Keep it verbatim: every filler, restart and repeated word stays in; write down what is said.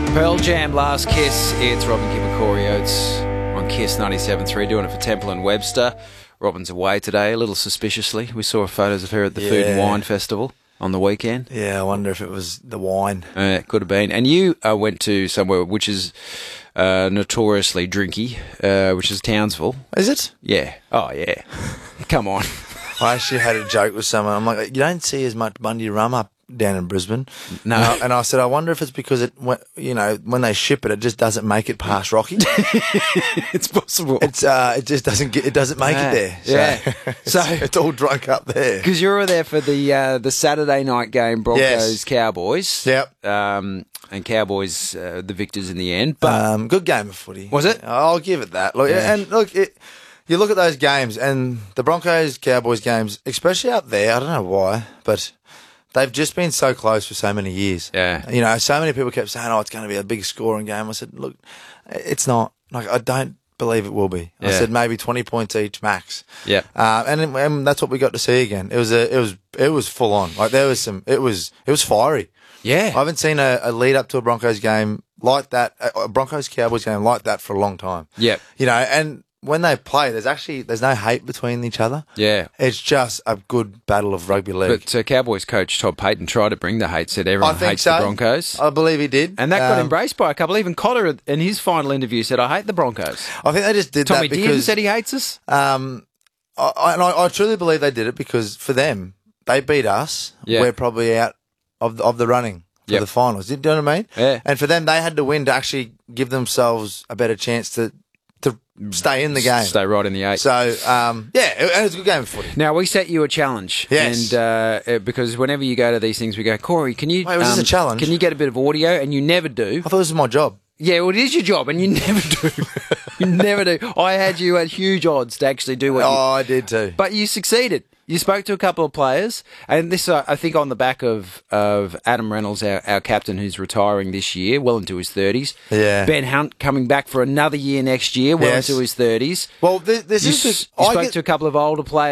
Pearl Jam, Last Kiss. It's Robin Kibakory Oates on Kiss ninety-seven point three, doing it for Temple and Webster. Robin's away today, a little suspiciously. We saw photos of her at the Yeah. Food and Wine Festival on the weekend. Yeah, I wonder if it was the wine. Uh, it could have been. And you uh, went to somewhere which is uh, notoriously drinky, uh, which is Townsville. Is it? Yeah. Oh, yeah. Come on. I actually had a joke with someone. I'm like, you don't see as much Bundy rum up down in Brisbane. No. And I, and I said, I wonder if it's because it, when- you know, when they ship it, it just doesn't make it past Rocky. It's possible. It's uh, it just doesn't get, it doesn't make Yeah. it there. So, Yeah. it's, So- it's all drunk up there. Because you were there for the uh, the Saturday night game, Broncos Yes. Cowboys. Yep. Um, and Cowboys uh, the victors in the end. But Um, good game of footy. Was it? I'll give it that. Look, Yeah. and look, it, you look at those games and the Broncos Cowboys games, especially up there. I don't know why, but they've just been so close for so many years. Yeah. You know, so many people kept saying, "Oh, it's going to be a big scoring game." I said, "Look, it's not. Like, I don't believe it will be." I Yeah. said maybe twenty points each max. yeah, Uh, and, and that's what we got to see again. It was a, it was it was full on. Like there was some. It was it was fiery. yeah. I haven't seen a, a lead up to a Broncos game like that, a Broncos Cowboys game like that for a long time. Yep. You know, and when they play, there's actually there's no hate between each other. Yeah. It's just a good battle of rugby league. But uh, Cowboys coach Todd Payton tried to bring the hate, said everyone I think hates so. the Broncos. I believe he did, And that got Um, embraced by a couple. Even Cotter, in his final interview, said, I hate the Broncos. I think they just did Tommy that Dearden because said he hates us. um, I, I, and I, I truly believe they did it because for them, they beat us. Yeah. We're probably out of the, of the running for Yep. the finals. Do you know what I mean? Yeah. And for them, they had to win to actually give themselves a better chance to to stay in the game. Stay right in the eight. So, um, yeah, it, it was a good game of footy. Now, we set you a challenge. Yes. And uh, uh, because whenever you go to these things, we go, Corey, can you... um, Wait, was this a challenge? Can you get a bit of audio? And you never do. I thought this was my job. Yeah, well, it is your job, and you never do. You never do. I had you at huge odds to actually do what Oh, you... I did too. But you succeeded. You spoke to a couple of players, and this, uh, I think, on the back of, of Adam Reynolds, our, our captain, who's retiring this year, well into his thirties. Yeah. Ben Hunt coming back for another year next year, well Yes. into his thirties. Well, this, this You, is s- the, you I spoke get, to a couple of older players.